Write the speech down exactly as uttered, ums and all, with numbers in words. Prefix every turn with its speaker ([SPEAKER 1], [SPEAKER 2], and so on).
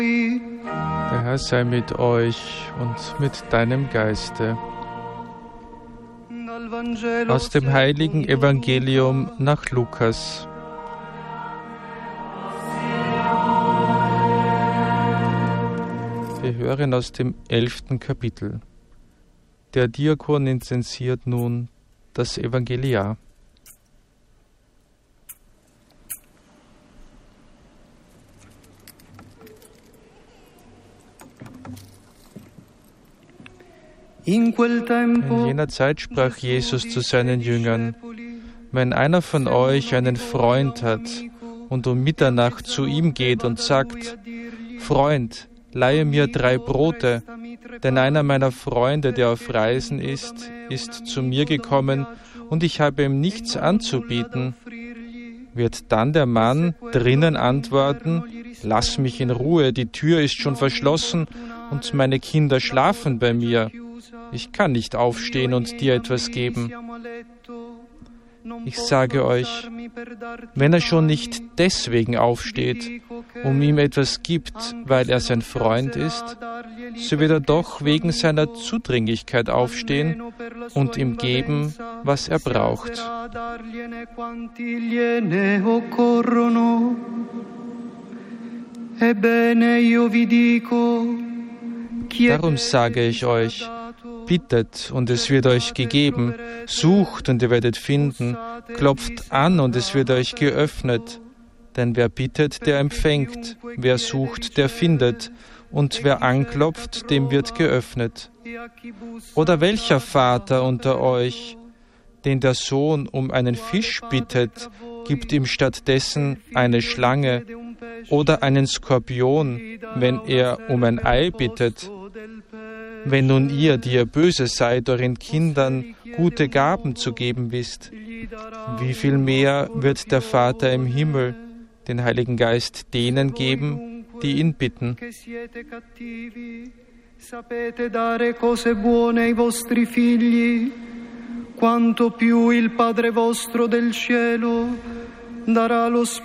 [SPEAKER 1] Der Herr sei mit euch und mit deinem Geiste. Aus dem heiligen Evangelium nach Lukas. Wir hören aus dem elften Kapitel. Der Diakon inzensiert nun das Evangeliar. In jener Zeit sprach Jesus zu seinen Jüngern: Wenn einer von euch einen Freund hat und um Mitternacht zu ihm geht und sagt: Freund, leihe mir drei Brote, denn einer meiner Freunde, der auf Reisen ist, ist zu mir gekommen und ich habe ihm nichts anzubieten, wird dann der Mann drinnen antworten: Lass mich in Ruhe, die Tür ist schon verschlossen und meine Kinder schlafen bei mir. Ich kann nicht aufstehen und dir etwas geben. Ich sage euch, wenn er schon nicht deswegen aufsteht, um ihm etwas gibt, weil er sein Freund ist, so wird er doch wegen seiner Zudringlichkeit aufstehen und ihm geben, was er braucht. Darum sage ich euch, bittet und es wird euch gegeben, sucht und ihr werdet finden, klopft an und es wird euch geöffnet. Denn wer bittet, der empfängt, wer sucht, der findet, und wer anklopft, dem wird geöffnet. Oder welcher Vater unter euch, den der Sohn um einen Fisch bittet, gibt ihm stattdessen eine Schlange oder einen Skorpion, wenn er um ein Ei bittet? Wenn nun ihr, die ihr böse seid, euren Kindern gute Gaben zu geben wisst, wie viel mehr wird der Vater im Himmel den Heiligen Geist denen geben, die ihn bitten?
[SPEAKER 2] Sapete dare cose buone ai vostri figli, quanto più il Padre vostro del cielo darà lo